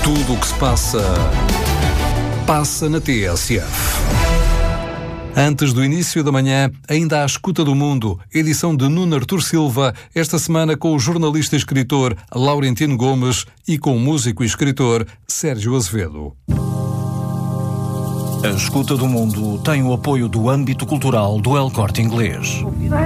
Tudo o que se passa na TSF. Antes do início da manhã, ainda à escuta do mundo, edição de Nuno Artur Silva, esta semana com o jornalista e escritor Laurentino Gomes e com o músico e escritor Sérgio Azevedo. A escuta do mundo tem o apoio do âmbito cultural do El Corte Inglês.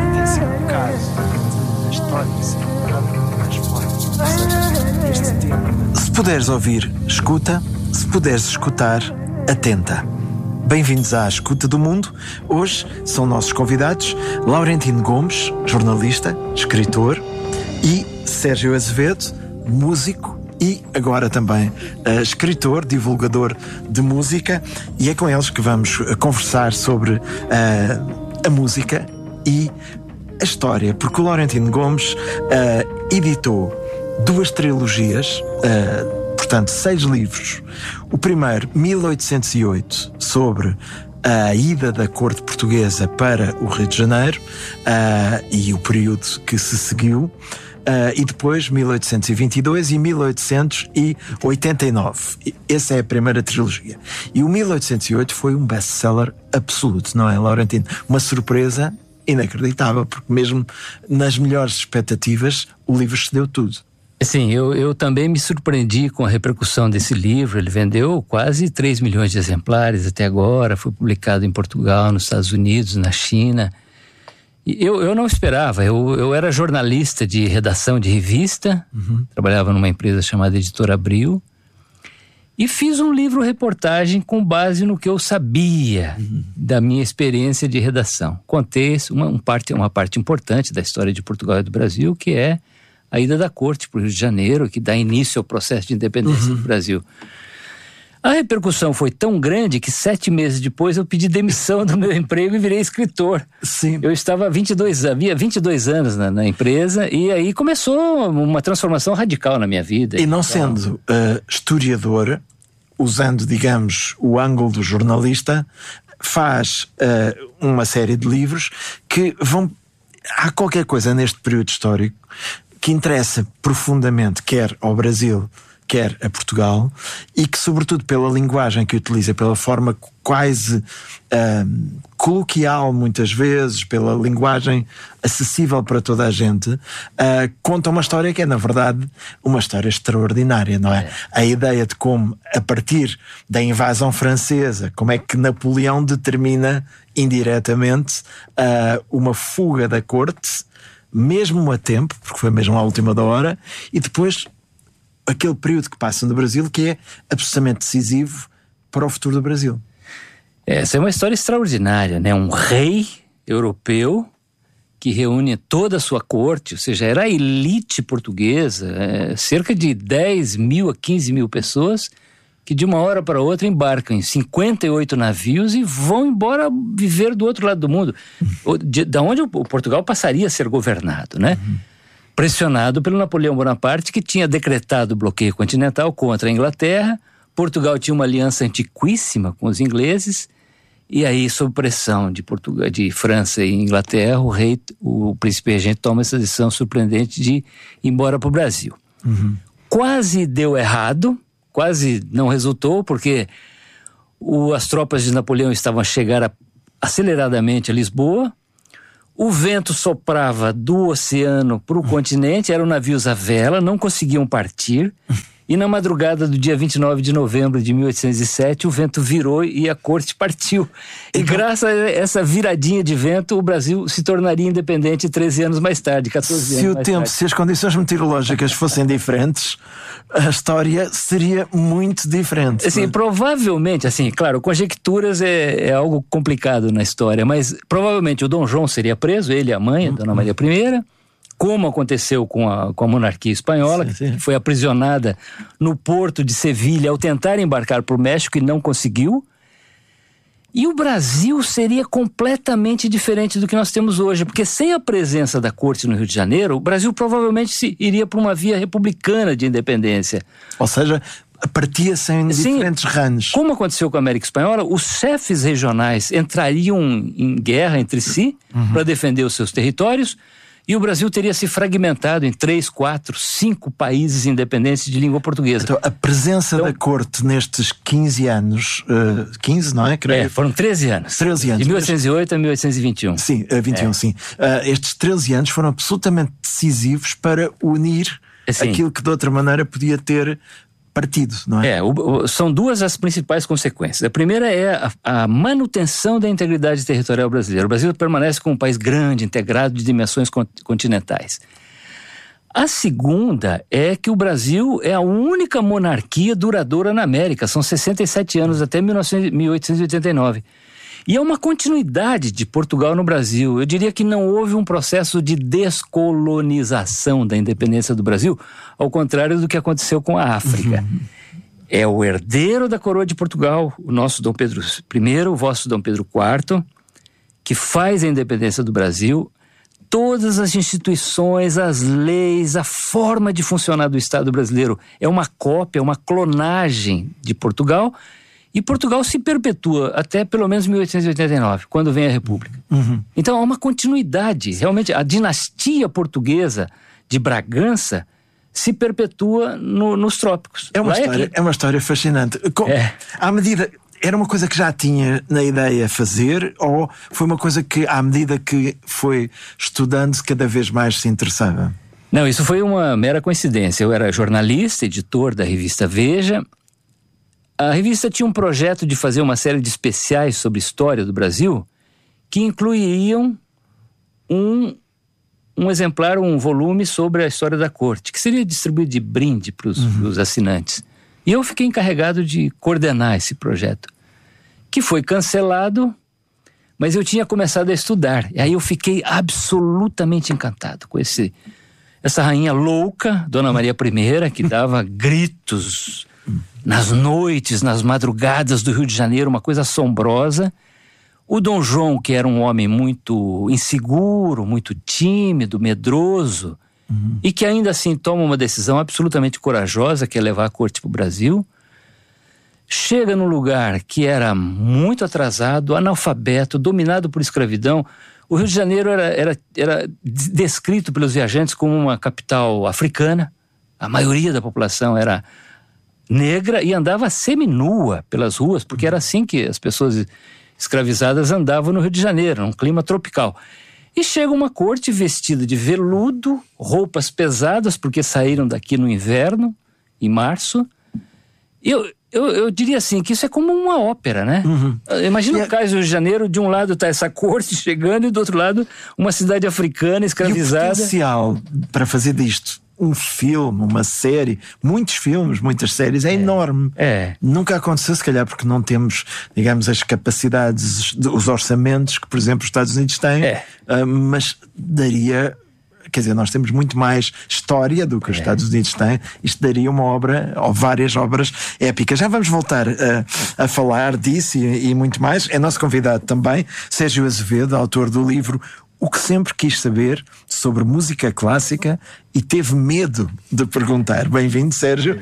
Se puderes ouvir, escuta. Se puderes escutar, atenta. Bem-vindos à Escuta do Mundo. Hoje são nossos convidados Laurentino Gomes, jornalista, escritor, e Sérgio Azevedo, músico e agora também escritor, divulgador de música. E é com eles que vamos conversar sobre a música e a história, porque o Laurentino Gomes editou 2 trilogias, portanto 6 livros. O primeiro, 1808, sobre a ida da corte portuguesa para o Rio de Janeiro e o período que se seguiu, e depois 1822 e 1889. Essa é a primeira trilogia. E o 1808 foi um best-seller absoluto, não é, Laurentino? Uma surpresa inacreditável, porque mesmo nas melhores expectativas o livro cedeu tudo. Sim, eu também me surpreendi com a repercussão desse livro. Ele vendeu quase 3 milhões de exemplares até agora, foi publicado em Portugal, nos Estados Unidos, na China. E eu não esperava, eu era jornalista de redação de revista, trabalhava numa empresa chamada Editora Abril, e fiz um livro-reportagem com base no que eu sabia da minha experiência de redação. Contei uma parte importante da história de Portugal e do Brasil, que é a ida da corte para o Rio de Janeiro, que dá início ao processo de independência do Brasil. A repercussão foi tão grande que 7 meses depois eu pedi demissão do meu emprego e virei escritor. Sim. Eu havia 22 anos na empresa, e aí começou uma transformação radical na minha vida. E não sendo historiador, usando, digamos, o ângulo do jornalista, faz uma série de livros que vão... Há qualquer coisa neste período histórico que interessa profundamente, quer ao Brasil, quer a Portugal, e que, sobretudo pela linguagem que utiliza, pela forma quase coloquial, muitas vezes, pela linguagem acessível para toda a gente, conta uma história que é, na verdade, uma história extraordinária, não é? A ideia de como, a partir da invasão francesa, como é que Napoleão determina indiretamente uma fuga da corte, mesmo a tempo, porque foi mesmo à última da hora, e depois aquele período que passa no Brasil que é absolutamente decisivo para o futuro do Brasil. Essa é uma história extraordinária, né? Um rei europeu que reúne toda a sua corte, ou seja, era a elite portuguesa, cerca de 10 mil a 15 mil pessoas que de uma hora para outra embarcam em 58 navios e vão embora viver do outro lado do mundo, da onde o Portugal passaria a ser governado, né? Pressionado pelo Napoleão Bonaparte, que tinha decretado o bloqueio continental contra a Inglaterra. Portugal tinha uma aliança antiquíssima com os ingleses, e aí, sob pressão de França e Inglaterra, o príncipe regente toma essa decisão surpreendente de ir embora para o Brasil. Quase deu errado, quase não resultou, porque as tropas de Napoleão estavam a chegar aceleradamente a Lisboa. O vento soprava do oceano para o continente, eram navios à vela, não conseguiam partir. E na madrugada do dia 29 de novembro de 1807, o vento virou e a corte partiu. E graças a essa viradinha de vento, o Brasil se tornaria independente 13 anos mais tarde, 14 anos mais tarde. Se as condições meteorológicas fossem diferentes, a história seria muito diferente. Assim, provavelmente, assim, claro, conjecturas é algo complicado na história, mas provavelmente o Dom João seria preso, ele e a mãe, a Dona Maria I, como aconteceu com a monarquia espanhola, que foi aprisionada no porto de Sevilha ao tentar embarcar para o México e não conseguiu. E o Brasil seria completamente diferente do que nós temos hoje, porque sem a presença da corte no Rio de Janeiro, o Brasil provavelmente iria para uma via republicana de independência. Ou seja, partia-se em diferentes ramos. Como aconteceu com a América Espanhola, os chefes regionais entrariam em guerra entre si para defender os seus territórios, E o Brasil teria se fragmentado em 3, 4, 5 países independentes de língua portuguesa. Então, a presença da corte nestes 15 anos, 15, não é? Creio. Foram 13 anos. 13 anos. De 1808 a 1821. Sim, 21, sim. Estes 13 anos foram absolutamente decisivos para unir aquilo que de outra maneira podia ter partido, não é? São duas as principais consequências. A primeira é a manutenção da integridade territorial brasileira. O Brasil permanece como um país grande, integrado de dimensões continentais. A segunda é que o Brasil é a única monarquia duradoura na América. São 67 anos, até 1889. E é uma continuidade de Portugal no Brasil. Eu diria que não houve um processo de descolonização da independência do Brasil, ao contrário do que aconteceu com a África. É o herdeiro da coroa de Portugal, o nosso Dom Pedro I, o vosso Dom Pedro IV, que faz a independência do Brasil. Todas as instituições, as leis, a forma de funcionar do Estado brasileiro é uma cópia, uma clonagem de Portugal. E Portugal se perpetua até pelo menos 1889, quando vem a República. Então há uma continuidade. Realmente, a dinastia portuguesa de Bragança se perpetua nos trópicos. É uma história fascinante. À medida... Era uma coisa que já tinha na ideia fazer, ou foi uma coisa que, à medida que foi estudando, cada vez mais se interessava? Não, isso foi uma mera coincidência. Eu era jornalista, editor da revista Veja. A revista tinha um projeto de fazer uma série de especiais sobre história do Brasil, que incluiriam um exemplar, um volume sobre a história da corte, que seria distribuído de brinde para os assinantes. E eu fiquei encarregado de coordenar esse projeto, que foi cancelado, mas eu tinha começado a estudar. E aí eu fiquei absolutamente encantado com essa rainha louca, Dona Maria I, que dava gritos nas noites, nas madrugadas do Rio de Janeiro, uma coisa assombrosa. O Dom João, que era um homem muito inseguro, muito tímido, medroso, e que ainda assim toma uma decisão absolutamente corajosa, que é levar a corte para o Brasil. Chega num lugar que era muito atrasado, analfabeto, dominado por escravidão. O Rio de Janeiro era descrito pelos viajantes como uma capital africana. A maioria da população era negra e andava seminua pelas ruas, porque era assim que as pessoas escravizadas andavam no Rio de Janeiro, num clima tropical. E chega uma corte vestida de veludo, roupas pesadas, porque saíram daqui no inverno, em março. Eu diria assim, que isso é como uma ópera, né? Imagina o cais do Rio de Janeiro, de um lado está essa corte chegando e do outro lado uma cidade africana escravizada. E o potencial para fazer disto um filme, uma série, muitos filmes, muitas séries, é enorme. Nunca aconteceu, se calhar porque não temos, digamos, as capacidades, os orçamentos que, por exemplo, os Estados Unidos têm, mas daria... Quer dizer, nós temos muito mais história do que os Estados Unidos têm. Isto daria uma obra, ou várias obras épicas. Já vamos voltar a falar disso e muito mais. É nosso convidado também, Sérgio Azevedo, autor do livro O que Sempre Quis Saber sobre Música Clássica, e teve medo de perguntar. Bem-vindo, Sérgio.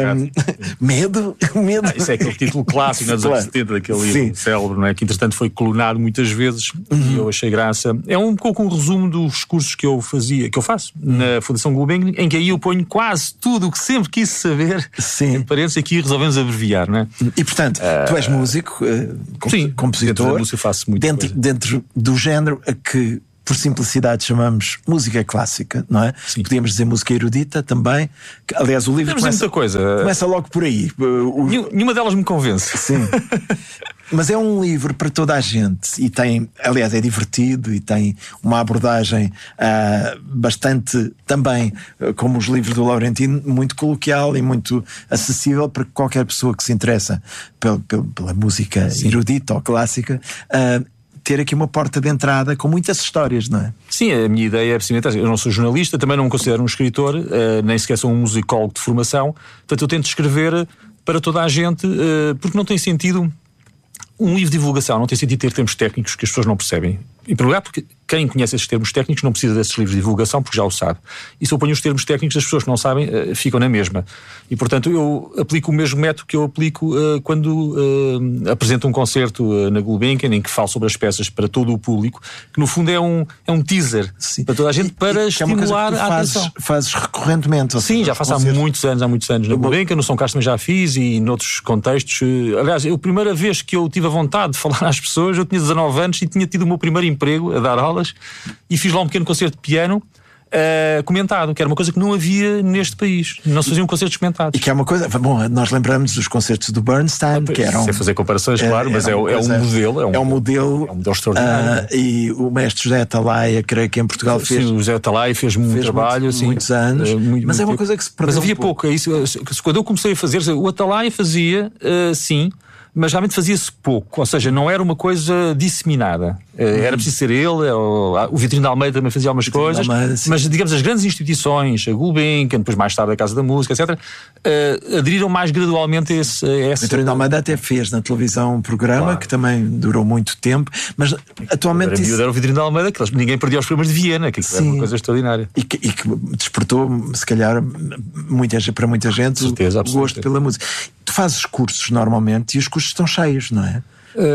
Medo? Isso é aquele título clássico nos anos 70, daquele livro célebre, não é? Que entretanto foi clonado muitas vezes, e eu achei graça. É um pouco um resumo dos cursos que eu faço na Fundação Gulbenkian, em que aí eu ponho quase tudo o que sempre quis saber. Em parênteses, aqui resolvemos abreviar, não é? E portanto, tu és músico, compositor. Dentro da música faço muita coisa. Dentro do género a que, por simplicidade, chamamos música clássica, não é? Sim. Podíamos dizer música erudita também. Aliás, o livro começa logo por aí. Nenhuma delas me convence. Sim. Mas é um livro para toda a gente e tem, aliás, é divertido e tem uma abordagem bastante, também, como os livros do Laurentino, muito coloquial e muito acessível para qualquer pessoa que se interessa pela música erudita ou clássica. Ter aqui uma porta de entrada com muitas histórias, não é? Sim, a minha ideia é precisamente, eu não sou jornalista, também não me considero um escritor, nem sequer sou um musicólogo de formação, portanto eu tento escrever para toda a gente, porque não tem sentido um livro de divulgação, não tem sentido ter termos técnicos que as pessoas não percebem. Em primeiro lugar, porque quem conhece esses termos técnicos não precisa desses livros de divulgação, porque já o sabe. E se eu ponho os termos técnicos, as pessoas que não sabem ficam na mesma. E, portanto, eu aplico o mesmo método que eu aplico quando apresento um concerto na Gulbenkian, em que falo sobre as peças para todo o público, que no fundo é um teaser para toda a gente, para estimular a atenção. Fazes recorrentemente? Sim, já faço há muitos anos na Gulbenkian, no São Carlos também já fiz, e noutros contextos. Aliás, a primeira vez que eu tive a vontade de falar às pessoas, eu tinha 19 anos e tinha tido o meu primeiro emprego a dar aulas, e fiz lá um pequeno concerto de piano comentado, que era uma coisa que não havia neste país. Não se faziam concertos comentados. E que é uma coisa... Bom, nós lembramos dos concertos do Bernstein, que eram... Sem fazer comparações, claro, mas é um modelo extraordinário. E o mestre José Atalaia, creio que em Portugal fez... Sim, o José Atalaia fez muito trabalho. Muitos anos. Mas é uma coisa que se perdeu. Mas havia pouco. É isso, quando eu comecei a fazer, o Atalaia fazia, sim, mas realmente fazia-se pouco, ou seja, não era uma coisa disseminada. Era preciso ser ele, o Vitorino de Almeida também fazia algumas coisas, mas digamos as grandes instituições, a Gulbenkian, depois mais tarde a Casa da Música, etc., aderiram mais gradualmente a essa... Vitorino de Almeida até fez na televisão um programa que também durou muito tempo, mas atualmente... Era o Vitorino de Almeida, que ninguém perdia os programas de Viena, que era uma coisa extraordinária. E que despertou, se calhar, para muita gente, certeza, o gosto pela música. Tu fazes cursos normalmente e os cursos estão cheios, não é?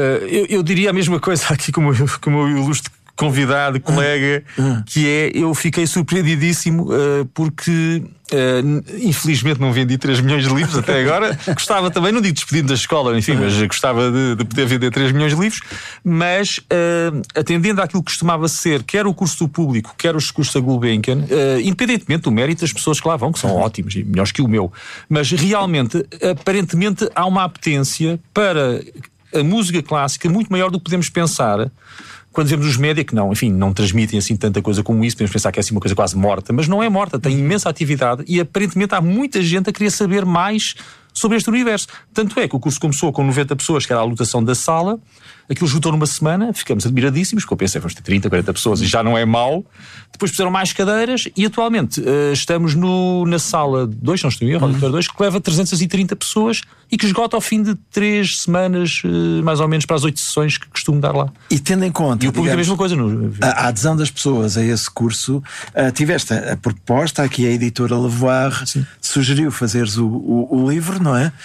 Eu diria a mesma coisa aqui como o ilustre convidado, colega, que é, eu fiquei surpreendidíssimo porque infelizmente não vendi 3 milhões de livros até agora. Gostava também, não digo despedindo da escola, enfim, mas gostava de poder vender 3 milhões de livros, mas atendendo àquilo que costumava ser, quer o curso do público, quer os cursos da Gulbenkian, independentemente do mérito das pessoas que lá vão, que são ótimos e melhores que o meu, mas realmente, aparentemente há uma apetência para a música clássica muito maior do que podemos pensar quando vemos os média, que não transmitem assim tanta coisa como isso. Podemos pensar que é assim uma coisa quase morta, mas não é morta, tem imensa atividade e aparentemente há muita gente a querer saber mais sobre este universo. Tanto é que o curso começou com 90 pessoas, que era a lotação da sala, aquilo juntou numa semana, ficamos admiradíssimos, porque eu pensei, vamos ter 30, 40 pessoas e já não é mau. Depois puseram mais cadeiras e atualmente estamos na sala 2, não estou em erro, auditório 2, que leva 330 pessoas e que esgota ao fim de 3 semanas, mais ou menos, para as 8 sessões que costumo dar lá. E tendo em conta, e o público é a mesma coisa. A adesão das pessoas a esse curso, tiveste a proposta, aqui a editora Lavoie sugeriu fazeres o livro, não é?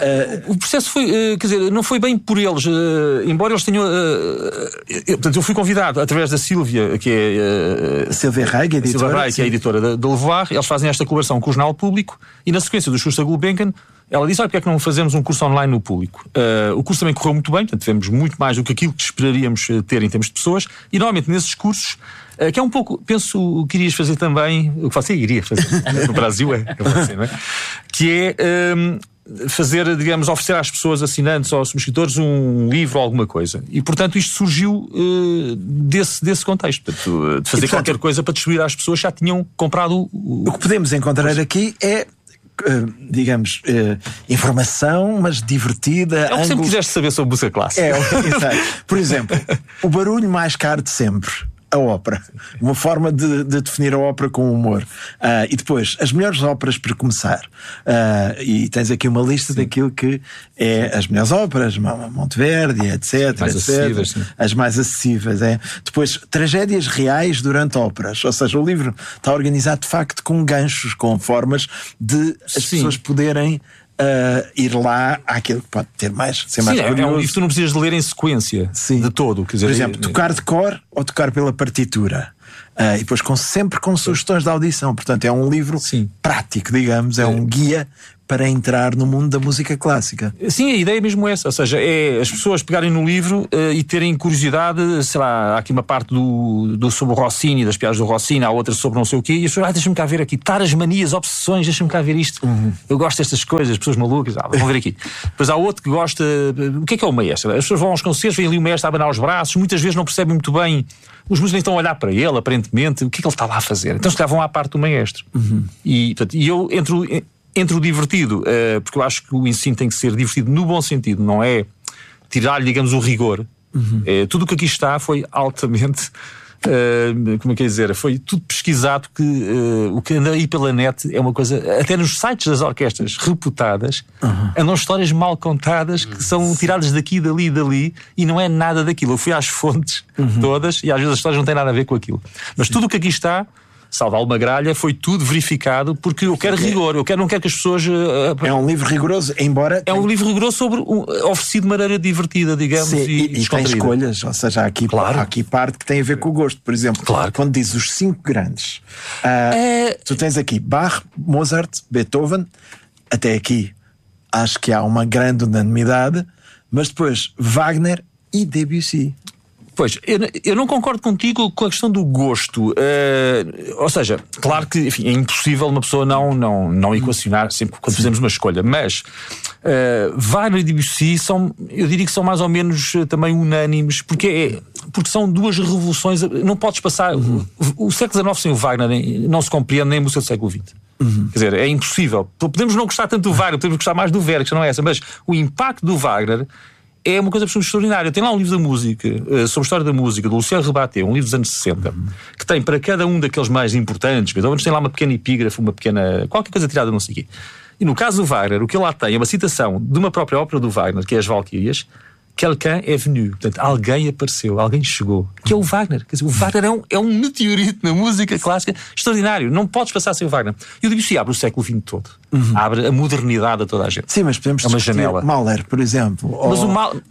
O processo foi, quer dizer, não foi bem por eles, embora eles tenham... portanto, eu fui convidado através da Sílvia, que é... Silvia Reig, editora. Que é a editora da Lavoie. Eles fazem esta colaboração com o Jornal Público e na sequência dos cursos da Gulbenkian, ela disse, porque é que não fazemos um curso online no público? O curso também correu muito bem, portanto tivemos muito mais do que aquilo que esperaríamos ter em termos de pessoas, e normalmente nesses cursos, que é um pouco, penso, o que irias fazer também, o que você iria fazer no Brasil você, não é? Que é fazer, digamos, oferecer às pessoas assinantes ou subscritores um livro ou alguma coisa. E portanto isto surgiu desse contexto, portanto, de fazer qualquer coisa para distribuir às pessoas que já tinham comprado o que podemos encontrar aqui é, digamos, informação, mas divertida. É o que sempre quiseste saber sobre música clássica. Por exemplo, o barulho mais caro de sempre, a ópera. Uma forma de definir a ópera com humor. E depois, as melhores óperas para começar. E tens aqui uma lista daquilo que é as melhores óperas, Monteverdi, etc. As mais acessíveis. Depois, tragédias reais durante óperas. Ou seja, o livro está organizado de facto com ganchos, com formas de as pessoas poderem ir lá àquilo que pode ter ser mais curioso. É um livro que tu não precisas de ler em sequência de todo. Quer dizer, por exemplo, tocar de cor ou tocar pela partitura. E depois sempre com sugestões de audição. Portanto, é um livro prático, digamos, é um guia para entrar no mundo da música clássica. Sim, a ideia é mesmo essa, ou seja, é as pessoas pegarem no livro e terem curiosidade, sei lá, há aqui uma parte sobre o Rossini, das piadas do Rossini, há outra sobre não sei o quê, e as pessoas, deixa-me cá ver aqui, taras, manias, obsessões, deixa-me cá ver isto, eu gosto destas coisas, as pessoas malucas, vão ver aqui. Depois há outro que gosta, o que é o maestro? As pessoas vão aos concertos, vêm ali o maestro a abanar os braços, muitas vezes não percebem muito bem, os músicos nem estão a olhar para ele, aparentemente, o que é que ele está lá a fazer? Então se calhar vão à parte do maestro. E eu entre o divertido, porque eu acho que o ensino tem que ser divertido no bom sentido, não é tirar-lhe, digamos, o rigor. Tudo o que aqui está foi altamente como é que é dizer? Foi tudo pesquisado, que o que anda aí pela net é uma coisa, até nos sites das orquestras reputadas, andam histórias mal contadas que são tiradas daqui, dali e dali, e não é nada daquilo. Eu fui às fontes todas e às vezes as histórias não têm nada a ver com aquilo. Mas tudo o que aqui está, salvo alguma gralha, foi tudo verificado, porque eu quero rigor, não quero que as pessoas... É um livro rigoroso, embora... É um livro rigoroso oferecido de maneira divertida, digamos. Sim, e tem escolhas, ou seja, há aqui parte que tem a ver com o gosto. Por exemplo, quando diz os 5 grandes, tu tens aqui Bach, Mozart, Beethoven, até aqui acho que há uma grande unanimidade, mas depois Wagner e Debussy. Pois, eu não concordo contigo com a questão do gosto. Ou seja, claro que, enfim, é impossível uma pessoa não equacionar sempre quando fazemos uma escolha, mas Wagner e Debussy eu diria que são mais ou menos também unânimes, porque são duas revoluções. Não podes passar... O século XIX sem o Wagner não se compreende, nem a música do século XX. Quer dizer, é impossível. Podemos não gostar tanto do Wagner, podemos gostar mais do Verdi, que não é essa, mas o impacto do Wagner é uma coisa absolutamente extraordinária. Tem lá um livro da música, sobre a história da música, do Luciano Rebaté, um livro dos anos 60, que tem para cada um daqueles mais importantes, então tem lá uma pequena epígrafe, qualquer coisa tirada, não sei o quê. E no caso do Wagner, o que ele lá tem é uma citação de uma própria ópera do Wagner, que é As Valquírias. Quelqu'un est venu, portanto, alguém apareceu, alguém chegou, que é o Wagner. Quer dizer, o Wagner é um meteorito na música clássica extraordinário, não podes passar sem o Wagner. E o Debussy abre o século XX todo, abre a modernidade a toda a gente. Sim, mas podemos discutir Mahler, por exemplo. O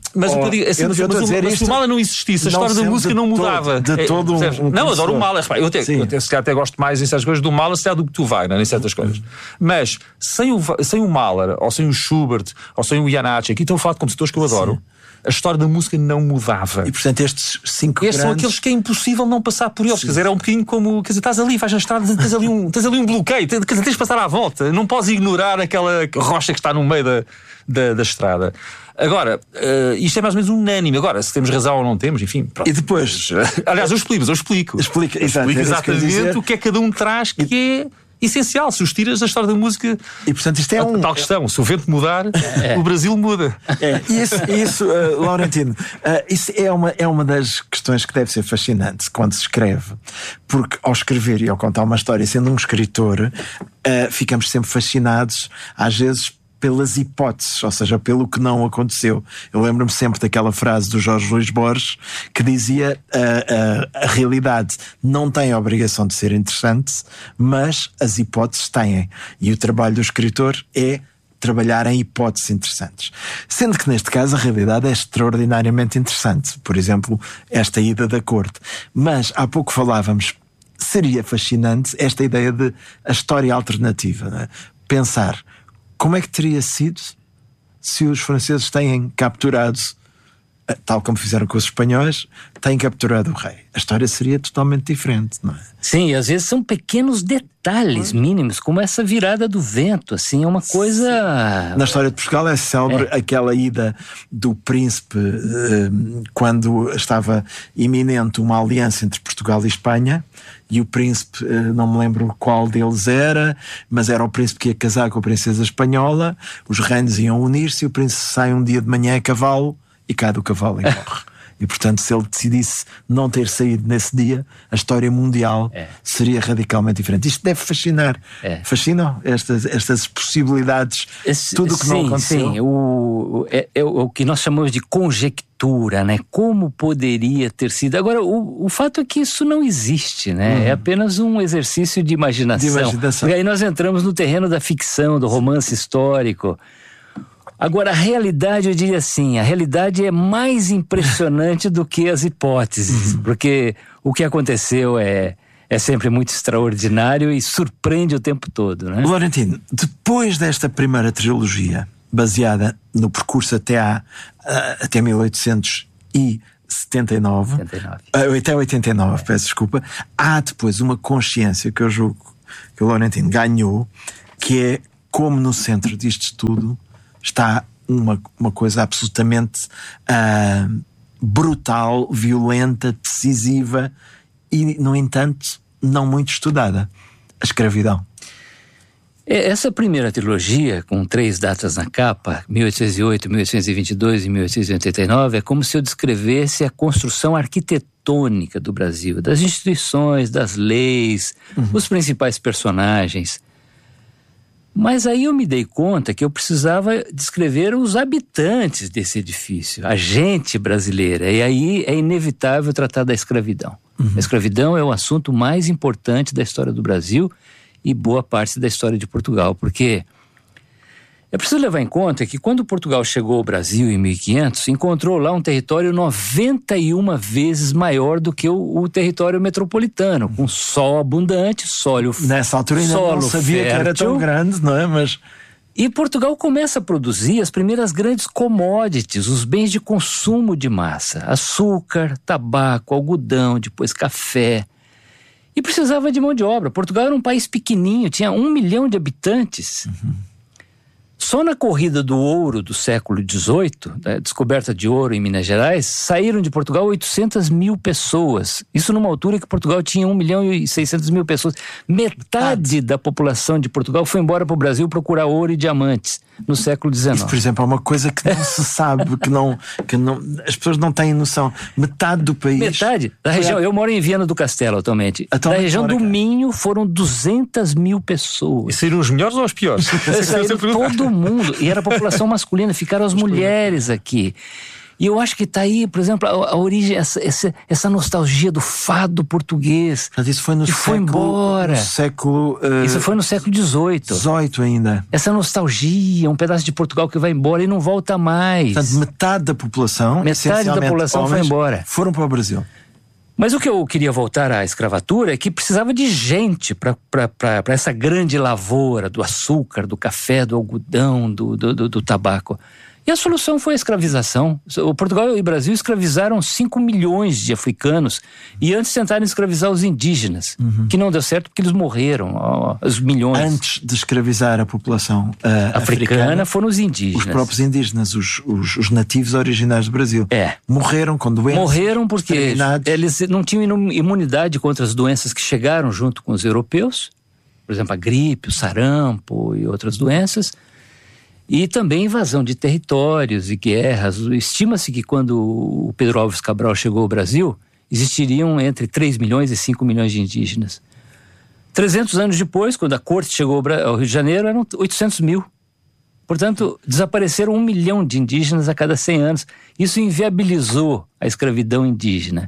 Mahler não existisse, a história da música não mudava. Não, adoro o Mahler. Eu até gosto mais em certas coisas do Mahler do que do Wagner, em certas coisas. Mas sem o Mahler, ou sem o Schubert, ou sem o Janáček, aqui estou a falar de compositores que eu adoro, a história da música não mudava. E portanto estes 5 grandes... são aqueles que é impossível não passar por eles. Quer dizer, é um bocadinho como... Quer dizer, estás ali, vais na estrada, tens ali um bloqueio, tens de passar à volta. Não podes ignorar aquela rocha que está no meio da estrada. Agora, isto é mais ou menos unânime. Agora, se temos razão ou não temos, enfim... Pronto. E depois... Aliás, eu explico exatamente o que é que cada um traz, que é... essencial, se os tiras da história da música. E portanto isto é tal questão, se o vento mudar, o Brasil muda. Isso, Laurentino, isso é uma das questões que deve ser fascinante quando se escreve, porque ao escrever e ao contar uma história, sendo um escritor, ficamos sempre fascinados, às vezes pelas hipóteses, ou seja, pelo que não aconteceu. Eu lembro-me sempre daquela frase do Jorge Luís Borges que dizia a realidade não tem a obrigação de ser interessante, mas as hipóteses têm. E o trabalho do escritor é trabalhar em hipóteses interessantes. Sendo que neste caso a realidade é extraordinariamente interessante. Por exemplo, esta ida da corte. Mas há pouco falávamos, seria fascinante esta ideia de a história alternativa, não é? Pensar como é que teria sido se os franceses têm capturado, tal como fizeram com os espanhóis, têm capturado o rei? A história seria totalmente diferente, não é? Sim, e às vezes são pequenos detalhes mínimos, como essa virada do vento, assim, é uma coisa... Na história de Portugal é célebre aquela ida do príncipe quando estava iminente uma aliança entre Portugal e Espanha, e o príncipe, não me lembro qual deles era, mas era o príncipe que ia casar com a princesa espanhola, os reinos iam unir-se e o príncipe sai um dia de manhã a cavalo e cai do cavalo e morre. E portanto, se ele decidisse não ter saído nesse dia, a história mundial seria radicalmente diferente. Isto deve fascinar. Fascinam estas possibilidades, tudo o que não aconteceu. Sim, o que nós chamamos de conjectura, né? Como poderia ter sido. Agora, o fato é que isso não existe, né? É apenas um exercício de imaginação. E aí nós entramos no terreno da ficção, do romance histórico. Agora, a realidade, eu diria assim, a realidade é mais impressionante do que as hipóteses, porque o que aconteceu é sempre muito extraordinário e surpreende o tempo todo, né? Laurentino, depois desta primeira trilogia, baseada no percurso até 1879, até 89, peço desculpa, há depois uma consciência que eu julgo que o Laurentino ganhou, que é como no centro disto tudo está uma coisa absolutamente brutal, violenta, decisiva e, no entanto, não muito estudada: a escravidão. Essa primeira trilogia, com 3 datas na capa, 1808, 1822 e 1889, é como se eu descrevesse a construção arquitetônica arquitetônica do Brasil, das instituições, das leis, os principais personagens. Mas aí eu me dei conta que eu precisava descrever os habitantes desse edifício, a gente brasileira. E aí é inevitável tratar da escravidão. A escravidão é o assunto mais importante da história do Brasil e boa parte da história de Portugal, porque é preciso levar em conta que quando Portugal chegou ao Brasil em 1500, encontrou lá um território 91 vezes maior do que o território metropolitano, com sol abundante, solo fértil. Nessa altura ainda não sabia que era tão grande, não é? Mas... E Portugal começa a produzir as primeiras grandes commodities, os bens de consumo de massa, açúcar, tabaco, algodão, depois café. E precisava de mão de obra. Portugal era um país pequenininho, tinha 1 milhão de habitantes. Só na corrida do ouro do século XVIII, da descoberta de ouro em Minas Gerais, saíram de Portugal 800 mil pessoas. Isso numa altura que Portugal tinha 1 milhão e 600 mil pessoas. Metade da população de Portugal foi embora para o Brasil procurar ouro e diamantes no século XIX. Isso, por exemplo, é uma coisa que não se sabe, que não, as pessoas não têm noção. Metade do país... Metade? Da região, eu moro em Viana do Castelo atualmente. Da região do Minho foram 200 mil pessoas. E saíram os melhores ou os piores? Saíram todo mundo. E era a população masculina, ficaram as mulheres aqui. E eu acho que está aí, por exemplo, a origem, essa nostalgia do fado português. Mas isso foi no século... foi embora. Isso foi no século XVIII. 18 ainda. Essa nostalgia, um pedaço de Portugal que vai embora e não volta mais. Portanto, metade da população, foi embora. Foram para o Brasil. Mas o que eu queria voltar à escravatura é que precisava de gente para essa grande lavoura do açúcar, do café, do algodão, do tabaco. E a solução foi a escravização. O Portugal e o Brasil escravizaram 5 milhões de africanos e antes tentaram escravizar os indígenas, que não deu certo porque eles morreram, os milhões. Antes de escravizar a população africana foram os indígenas. Os próprios indígenas, os nativos originários do Brasil. Morreram com doenças. Morreram porque eles não tinham imunidade contra as doenças que chegaram junto com os europeus. Por exemplo, a gripe, o sarampo e outras doenças. E também invasão de territórios e guerras. Estima-se que quando o Pedro Álvares Cabral chegou ao Brasil, existiriam entre 3 milhões e 5 milhões de indígenas. 300 anos depois, quando a corte chegou ao Rio de Janeiro, eram 800 mil. Portanto, desapareceram 1 milhão de indígenas a cada 100 anos. Isso inviabilizou a escravidão indígena.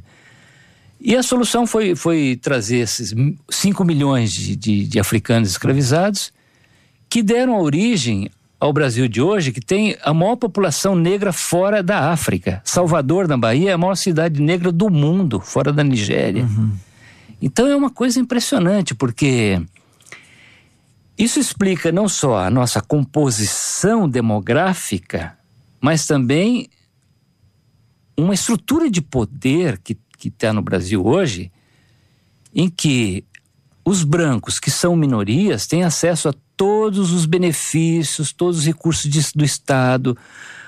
E a solução foi trazer esses 5 milhões de africanos escravizados que deram origem ao Brasil de hoje, que tem a maior população negra fora da África. Salvador, na Bahia, é a maior cidade negra do mundo, fora da Nigéria. Então é uma coisa impressionante, porque isso explica não só a nossa composição demográfica, mas também uma estrutura de poder que está no Brasil hoje, em que os brancos, que são minorias, têm acesso a todos os benefícios, todos os recursos do Estado,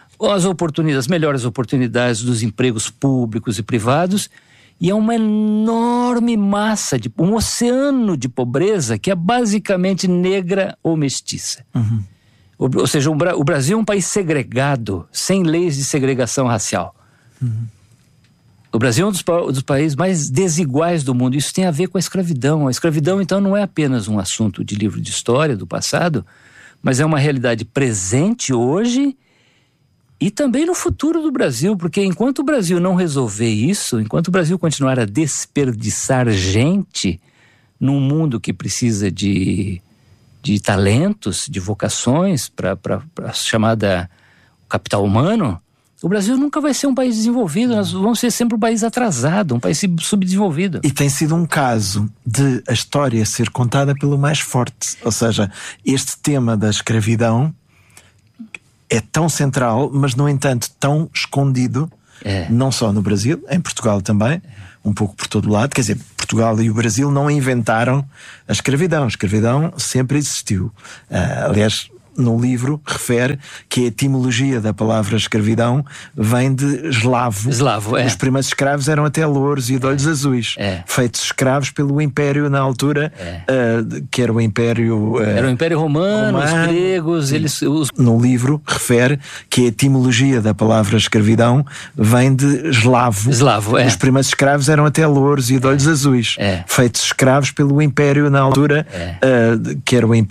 as melhores oportunidades dos empregos públicos e privados, e é uma enorme massa, um oceano de pobreza que é basicamente negra ou mestiça. Ou seja, o Brasil é um país segregado, sem leis de segregação racial. O Brasil é um dos países mais desiguais do mundo. Isso tem a ver com a escravidão. A escravidão, então, não é apenas um assunto de livro de história do passado, mas é uma realidade presente hoje e também no futuro do Brasil, porque enquanto o Brasil não resolver isso, enquanto o Brasil continuar a desperdiçar gente num mundo que precisa de talentos, de vocações para a chamada capital humano, o Brasil nunca vai ser um país desenvolvido, nós vamos ser sempre um país atrasado, um país subdesenvolvido. E tem sido um caso de a história ser contada pelo mais forte. Ou seja, este tema da escravidão é tão central, mas no entanto tão escondido, não só no Brasil, em Portugal também, um pouco por todo lado. Quer dizer, Portugal e o Brasil não inventaram a escravidão. A escravidão sempre existiu. Aliás, no livro refere que a etimologia da palavra escravidão vem de eslavo. Os primeiros escravos eram até louros e de olhos azuis, feitos escravos pelo Império na altura, que era o Império... era o Império Romano, os gregos, No livro refere que a etimologia da palavra escravidão vem de eslavo. Os primeiros escravos eram até louros e de olhos azuis, feitos escravos pelo Império na altura, que era o Império